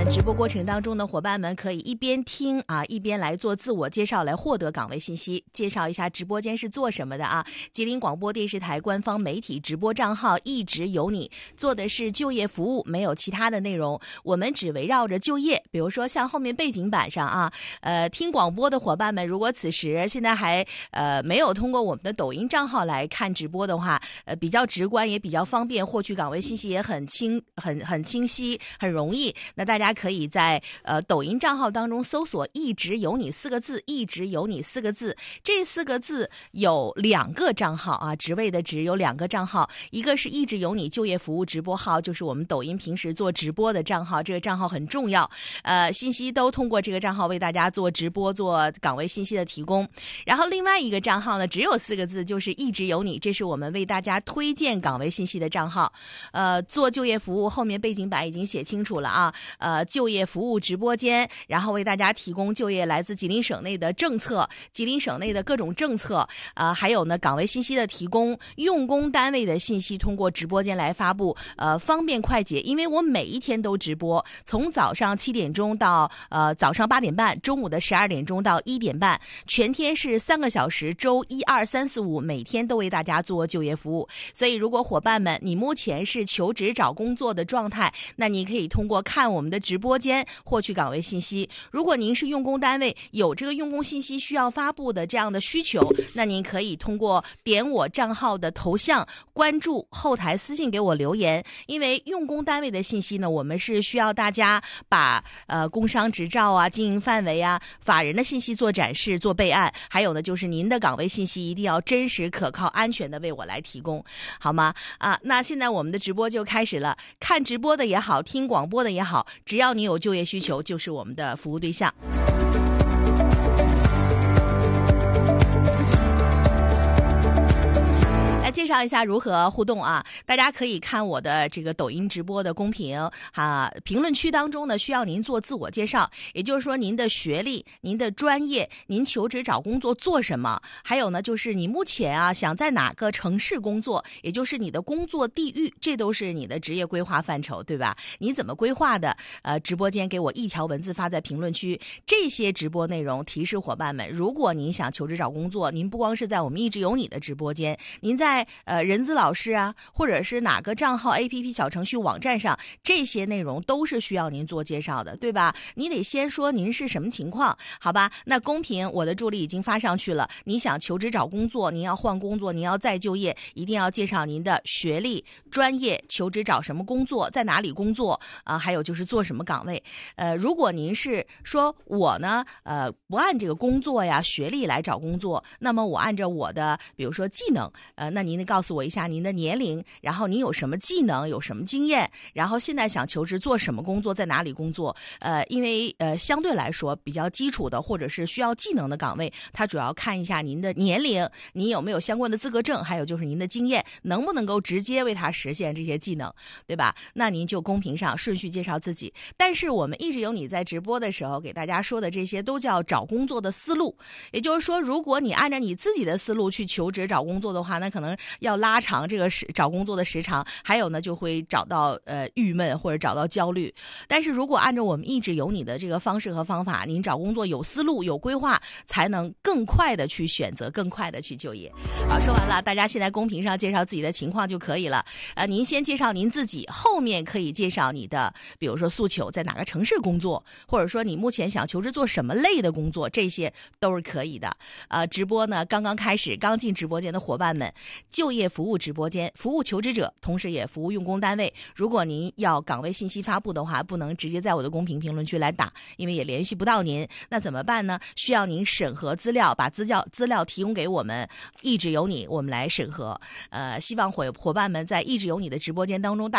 直播过程当中的伙伴们可以一边听一边来做自我介绍，来获得岗位信息。介绍一下直播间是做什么的啊？吉林广播电视台官方媒体直播账号一直有你，做的是就业服务，没有其他的内容，我们只围绕着就业。比如说像后面背景板上听广播的伙伴们，如果此时现在还没有通过我们的抖音账号来看直播的话，比较直观也比较方便，获取岗位信息也很清晰，很容易。那大家可以在抖音账号当中搜索一直有你4个字，一直有你4个字，这4个字有2个账号职位的职有2个账号，一个是一直有你就业服务直播号，就是我们抖音平时做直播的账号，这个账号很重要，信息都通过这个账号为大家做直播，做岗位信息的提供。然后另外一个账号呢只有4个字，就是一直有你，这是我们为大家推荐岗位信息的账号。做就业服务后面背景板已经写清楚了就业服务直播间，然后为大家提供就业来自吉林省内的政策，吉林省内的各种政策，还有呢岗位信息的提供，用工单位的信息通过直播间来发布，方便快捷，因为我每一天都直播，从早上7点钟到早上8点半，中午的12点钟到1点半，全天是3个小时，周1、2、3、4、5，每天都为大家做就业服务。所以如果伙伴们你目前是求职找工作的状态，那你可以通过看我们的直播间获取岗位信息。如果您是用工单位，有这个用工信息需要发布的这样的需求，那您可以通过点我账号的头像，关注后台私信给我留言。因为用工单位的信息呢，我们是需要大家把工商执照经营范围法人的信息做展示做备案，还有呢就是您的岗位信息一定要真实可靠安全的为我来提供，好吗？那现在我们的直播就开始了，看直播的也好，听广播的也好，只要你有就业需求，就是我们的服务对象。来介绍一下如何互动大家可以看我的这个抖音直播的公屏评论区当中呢需要您做自我介绍，也就是说您的学历、您的专业、您求职找工作做什么，还有呢就是你目前想在哪个城市工作，也就是你的工作地域，这都是你的职业规划范畴，对吧？你怎么规划的？直播间给我一条文字发在评论区，这些直播内容提示伙伴们，如果您想求职找工作，您不光是在我们一直有你的直播间，您在人资老师或者是哪个账号 APP 小程序网站上，这些内容都是需要您做介绍的，对吧？你得先说您是什么情况，好吧？那公屏我的助理已经发上去了，你想求职找工作，您要换工作，您要再就业，一定要介绍您的学历、专业、求职找什么工作，在哪里工作还有就是做什么岗位。如果您是说我呢不按这个工作学历来找工作，那么我按照我的比如说技能那您得告诉我一下您的年龄，然后您有什么技能，有什么经验，然后现在想求职做什么工作，在哪里工作。因为相对来说比较基础的或者是需要技能的岗位，它主要看一下您的年龄，您有没有相关的资格证，还有就是您的经验能不能够直接为它实现这些技能，对吧？那您就公屏上顺序介绍自己。但是我们一直有你在直播的时候给大家说的这些都叫找工作的思路，也就是说如果你按照你自己的思路去求职找工作的话，那可能要拉长这个找工作的时长，还有呢就会找到郁闷或者找到焦虑。但是如果按照我们一直有你的这个方式和方法，您找工作有思路有规划，才能更快的去选择，更快的去就业。好，说完了，大家现在公屏上介绍自己的情况就可以了。您先介绍您自己，后面可以介绍你的比如说诉求，在哪个城市工作，或者说你目前想求职做什么类的工作，这些都是可以的。直播呢刚刚开始，刚进直播间的伙伴们，就业服务直播间服务求职者，同时也服务用工单位。如果您要岗位信息发布的话，不能直接在我的公屏评论区来打，因为也联系不到您，那怎么办呢？需要您审核资料，把资料提供给我们一直有你，我们来审核。希望伙伴们在一直有你的直播间当中